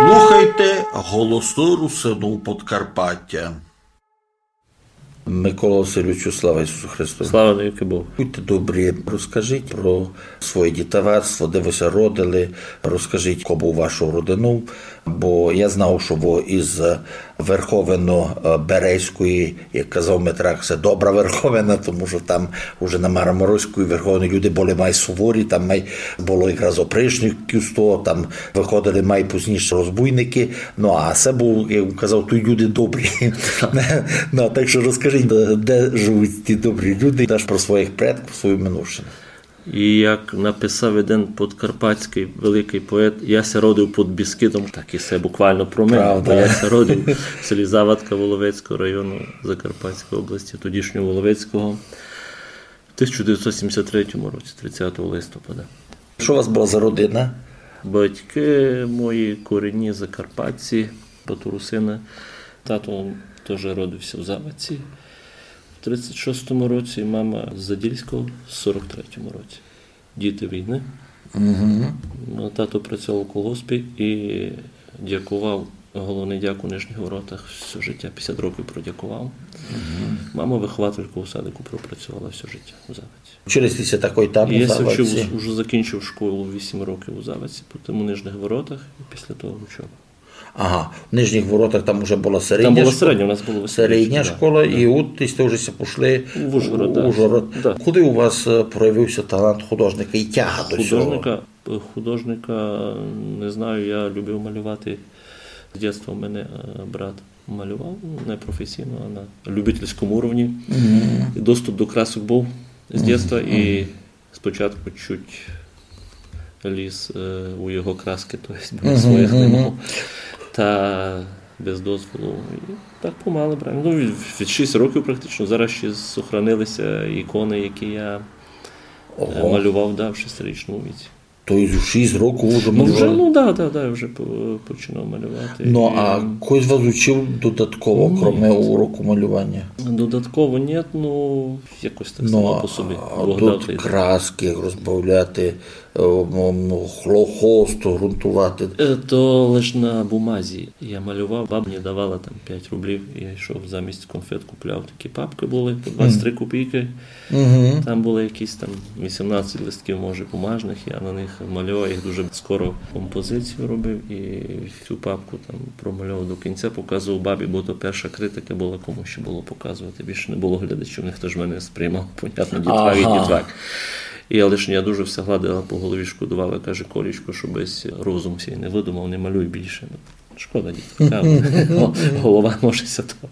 Слухайте голосу Русину Подкарпаття. Микола Васильовичу, слава Ісусу Христу. Слава навіки Богу. Будьте добрі, розкажіть про своє дітоварство, де ви се родили, розкажіть кому вашу родину, бо я знав, що ви із Верховино-Березької, як казав Метрак, це добра Верховина, тому що там уже на Мараморозької Верховині люди були май суворі, там май було якраз опришників, там виходили май пізніше розбуйники, ну а це був, як казав, тут люди добрі. Так що розкажіть, де живуть ті добрі люди, даш про своїх предків, свою минувшину. І як написав один подкарпатський великий поет, я ся родив під Біскидом, так і це буквально про мене, бо я ся родив в селі Завадка Воловецького району Закарпатської області, тодішнього Воловецького, в 1973 році, 30 листопада. Що у вас була за родина? Батьки мої корінні закарпатці, Батурусина, тато теж родився в Завадці. В 36-му році, мама з Задільського, в 43-му році. Діти війни. Угу. Тато працював у колгоспі і дякував, головний дяк у Нижніх Воротах, все життя, 50 років продякував. Угу. Мама виховательку у садику пропрацювала все життя у Завадці. Вчилися такої там у Завадці? Я вже закінчив школу 8 років у Завадці, потім у Нижніх Воротах і після того учоба. Ага, в Нижніх Воротах там вже була середня школа. Там була середня, у нас була середня школа, і от ти вже пішли в Ужгород. Да. Куди у вас проявився талант художника і тяга до цього? Художника, не знаю, я любив малювати. З дитинства мене брат малював, не професійно, а на любительському рівні. І доступ до красок був з дитинства, і спочатку чуть ліз у його краски, тобто своїх не мав. Та без дозволу. І так помало брали. Ну, від 6 років практично. Зараз ще зберігалися ікони, які я малював в 6-річному віці. Тобто в 6 років вже малював? Я вже починав малювати. Ну, а хтось вас учив додатково, крім уроку малювання? Додатково ні, якось так само по собі. А тут краски, як розбавляти, холсту, ґрунтувати? То лише на бумазі я малював, баба мені давала там 5 рублів, і я йшов замість конфет, купляв такі папки були, по 23 копійки. Там були якісь там 18 листків, може, бумажних, я на них малював, їх дуже скоро композицію робив, і всю папку там промалював до кінця, показував бабі, бо то перша критика була, кому ще було показувати, більше не було глядачів, ніхто ж мене сприймав, понятно, дітвак і дітвак. І Алишня дуже все гладила по голові, шкодувала, каже, Колічко, що без розум сій не видумав, не малюй більше. Шкода, дітка, голова можеся то.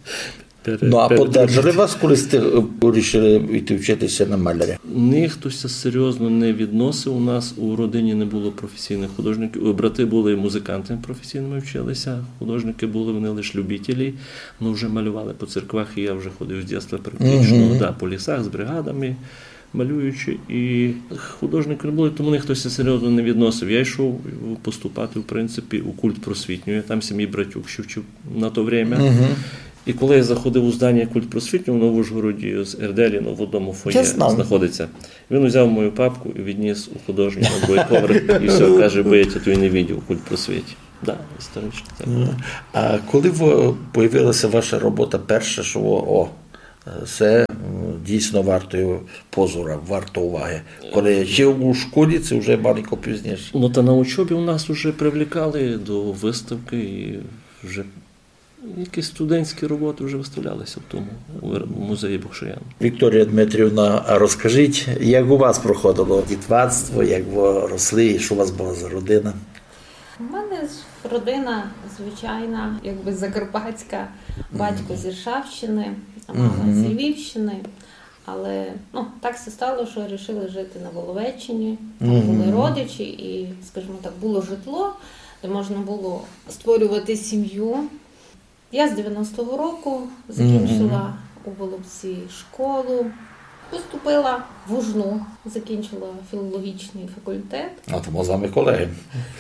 А подержали вас, коли сте вирішили йти вчитися на маляря? Ніхтося серйозно не відносив. У нас у родині не було професійних художників. Брати були музикантами професійними вчилися, художники були, вони лише любителі, вже малювали по церквах, і я вже ходив з дитинства практично, по лісах з бригадами, малюючи, і художники не були, тому ніхтося серйозно не відносив. Я йшов поступати, в принципі, у культ просвітню. Я там сім'ї братюк ще вчив на то время. І коли я заходив у здання культ просвітню, воно в Ужгороді з Ерделіно в одному фоє знаходиться. Він взяв мою папку і відніс у художній на другий поверх, і все, каже, бо я тебе не бачив у культ просвіті. Так, історично. А коли з'явилася ваша робота перша, що це дійсно варто позору, варто уваги. Коли ще у школі, це вже маленько пізніше. Та на учобі у нас вже привлікали до виставки, і вже якісь студентські роботи вже виставлялися в тому музеї Бухшиян. Вікторія Дмитрівна, а розкажіть, як у вас проходило дитинство, як ви росли, і що у вас була за родина? У мене родина звичайна, якби закарпатська, батько з Іршавщини, мама з Львівщини. Але так все стало, що вирішили жити на Воловеччині, там були родичі і, скажімо так, було житло, де можна було створювати сім'ю. Я з 90-го року закінчила у Воловці школу, поступила в Ужну, закінчила філологічний факультет. А тому з вами колеги.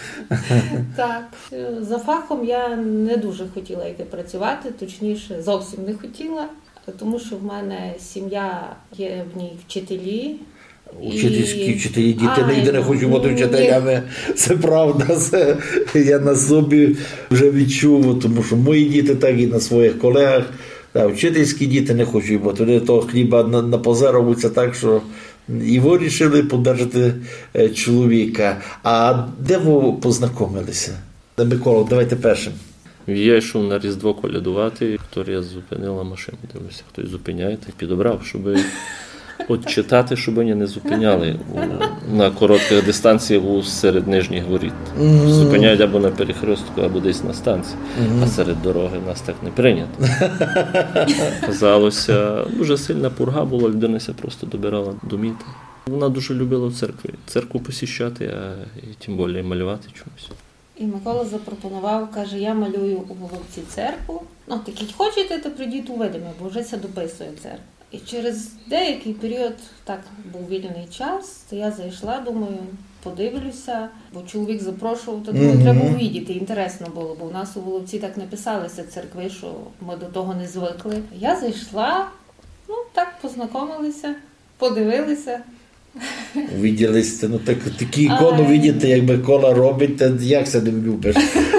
Так. За фахом я не дуже хотіла йти працювати, точніше, зовсім не хотіла, тому що в мене сім'я, є в ній вчителі, Учительські вчителі, діти ніде не хочуть бути вчителями. Це правда, це я на собі вже відчув, тому що мої діти так і на своїх колегах. Вчительські діти не хочуть бути, вони того хліба на позаробуться так, що і ви вирішили подержати чоловіка. А де ви познайомилися? Микола, давайте першим. Я йшов на Різдво колядувати, Вікторія зупинила машину, дивлюся, хтось зупиняє, так підобрав, щоб от читати, щоб вони не зупиняли на коротких дистанціях серед нижніх воріт. Зупиняють або на перехрестку, або десь на станції, а серед дороги нас так не прийнято. Казалося, дуже сильна пурга була, людина ся просто добирала до міта. Вона дуже любила в церкві, церкву посіщати, а тим більше малювати чомусь. І Микола запропонував, каже, я малюю у Головці церкву. Ну, такі, хочете, то прийдіть у Видиме, бо вже це дописує церква. І через деякий період, так, був вільний час, то я зайшла, думаю, подивлюся, бо чоловік запрошував, то думаю, треба увідіти, інтересно було, бо у нас у Воловці так не писалися церкви, що ми до того не звикли. Я зайшла, ну, так, познайомилися, подивилися. Увиділися, ну так, такі ікони видіти, як Микола робить, то як це не любиш?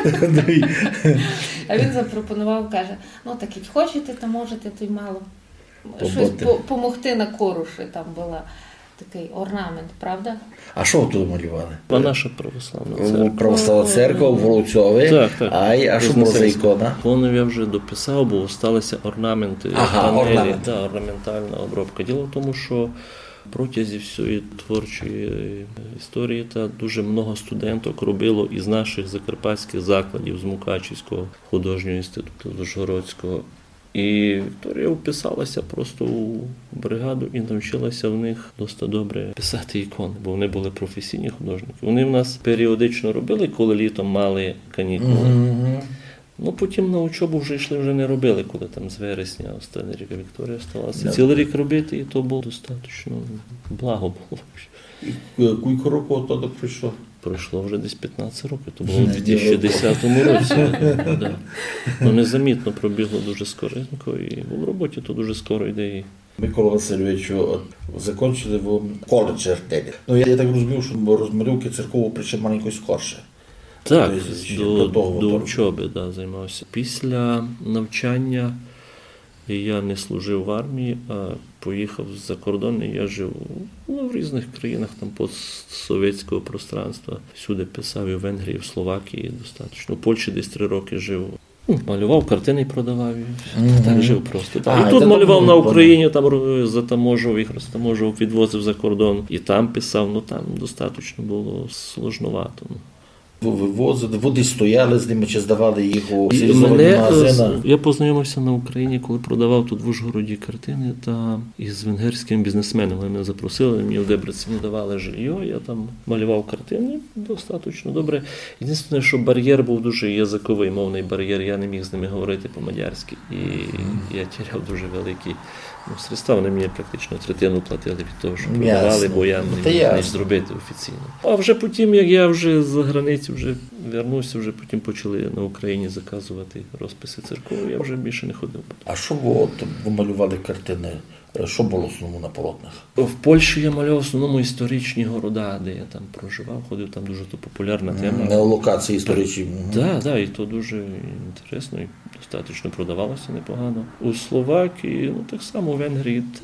А він запропонував, каже, ну так і хочете, то можете, то й мало. Щось помогти на коруші, там була такий орнамент, правда? А що ви тут малювали? Наша православна церква. Православна церква, Воловцьові. Так. А що було за ікона? Ікону я вже дописав, бо залишилися орнаменти, панелі, орнаментальна обробка. Діло в тому, що протязі всієї творчої історії дуже багато студенток робило із наших закарпатських закладів, з Мукачівського художнього інституту, з Ужгородського. І Вікторія вписалася просто у бригаду і навчилася в них досить добре писати ікони, бо вони були професійні художники. Вони в нас періодично робили, коли літом мали канікули. Ну, потім на учобу вже йшли, вже не робили, коли там з вересня останній рік Вікторія сталася. Цілий рік робити, і то було достатньо благо було. І кілька років тоді прийшло? Пройшло вже десь 15 років, то було у 2010 році. Да. Ну, незамітно пробігло дуже скоренько, і в роботі то дуже скоро йде. Микола Васильович, закінчили в коледж артелі. Ну, я так розумів, що розмальовки церкову прийшли маленько скорше. Так, до учоби займався. Після навчання я не служив в армії, а поїхав за кордон, і я жив в різних країнах там постсовєтського пространства. Всюди писав, і в Венгрії, в Словакії достатньо. У Польщі десь 3 роки жив. Малював, картини продавав, і так жив просто. І тут малював на Україні, там затаможував їх, розтаможував, відвозив за кордон. І там писав, ну там достатньо було сложновато. Вивозили, води стояли з ними, чи здавали їх у сільськогосподарські магазини? Я познайомився на Україні, коли продавав тут в Ужгороді картини, та із венгерським бізнесменом. Вони мене запросили, мені в Дебриці давали жилье, я там малював картини, достатньо добре. Єдине, що бар'єр був дуже язиковий, мовний бар'єр, я не міг з ними говорити по-мадярськи, і я тіряв дуже великі средства, вони мені практично третину платили від того, що продавали, бо я не міг не зробити офіційно. А вже потім, як я вже за границю вже вернувся, вже потім почали на Україні заказувати розписи церков, я вже більше не ходив. А що ви малювали картини? Що було в основному на полотнах? В Польщі я малював в основному історичні города, де я там проживав, ходив, там дуже популярна тема. Локації історичні. Так, і то дуже інтересно, і достатньо продавалося непогано. У Словакії, так само у Венгрії.